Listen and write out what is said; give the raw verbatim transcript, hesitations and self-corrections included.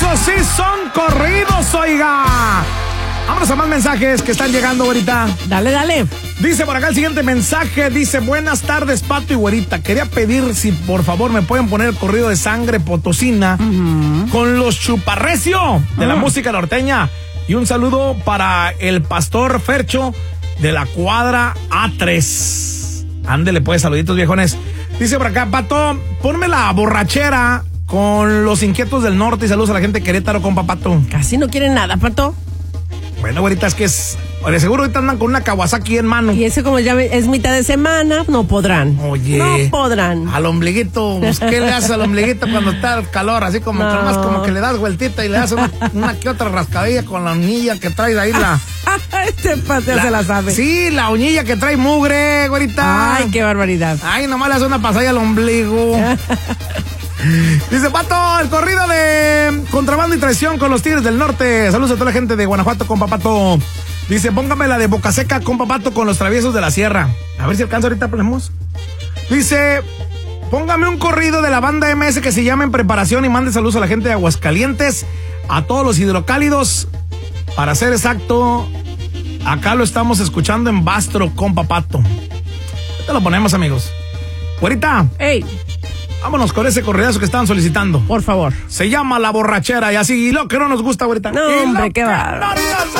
Esos sí son corridos, oiga. Vámonos a más mensajes que están llegando ahorita. Dale, dale. Dice por acá el siguiente mensaje. Dice, buenas tardes, Pato y Güerita. Quería pedir si por favor me pueden poner el corrido de Sangre Potosina uh-huh. con los Chuparrecio de uh-huh. la música norteña. Y un saludo para el pastor Fercho de la cuadra A tres. Ándele pues, saluditos viejones. Dice por acá, Pato, ponme la borrachera con los Inquietos del Norte y saludos a la gente de Querétaro, compa Pato. Casi no quieren nada, Pato. Bueno, ahorita es que es... De seguro ahorita andan con una Kawasaki en mano. Y ese como ya es mitad de semana, no podrán. Oye. No podrán. Al ombliguito, pues, ¿qué le haces al ombliguito cuando está el calor? Así como no. Nomás como que le das vueltita y le das una, una que otra rascadilla con la uñilla que trae de ahí la... este paseo se la sabe. Sí, la uñilla que trae mugre, güerita. Ay, qué barbaridad. Ay, nomás le hace una pasada al ombligo. Dice, Pato, el corrido de Contrabando y Traición con los Tigres del Norte. Saludos a toda la gente de Guanajuato, compa Pato. Dice, póngame la de Boca Seca, compa Pato, con los Traviesos de la Sierra. A ver si alcanza ahorita, ponemos. Dice, póngame un corrido de la banda M S que se llama En Preparación y mande saludos a la gente de Aguascalientes, a todos los hidrocálidos. Para ser exacto, acá lo estamos escuchando en Bastro, compa Pato. Te lo ponemos, amigos. Güerita. Ey. Vámonos con ese corridazo que estaban solicitando. Por favor. Se llama La Borrachera y así, y lo que no nos gusta, ahorita. No, hombre, qué va.